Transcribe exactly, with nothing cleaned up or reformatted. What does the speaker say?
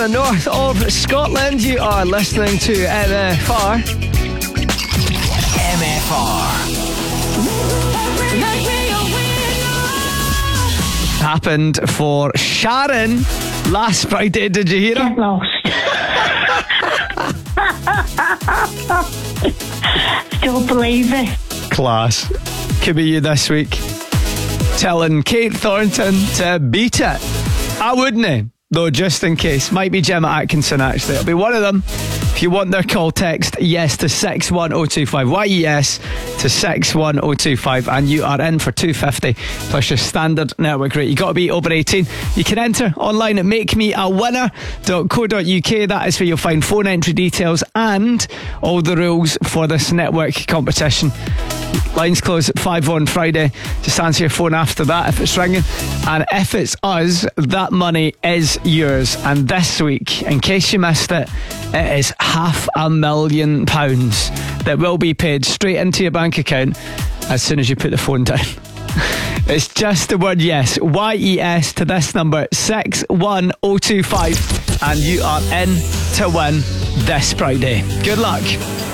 the north of Scotland. You are listening to M F R. M F R. Happened for Sharon last Friday. Did you hear Get it? lost. Still believe it. Class. Could be you this week. Telling Kate Thornton to beat it. I wouldn't, though, just in case. Might be Gemma Atkinson, actually. It'll be one of them. If you want their call, text yes to six one oh two five. Y E S to six one oh two five. And you are in for two hundred fifty plus your standard network rate. you got to be over eighteen. You can enter online at make me a winner dot co dot U K. That is where you'll find phone entry details and all the rules for this network competition. Lines close at five on Friday. Just answer your phone after that if it's ringing. And if it's us, that money is yours. And this week, in case you missed it, it is half a million pounds that will be paid straight into your bank account as soon as you put the phone down. It's just the word yes. Y E S to this number, six one oh two five. And you are in to win this Friday. Good luck.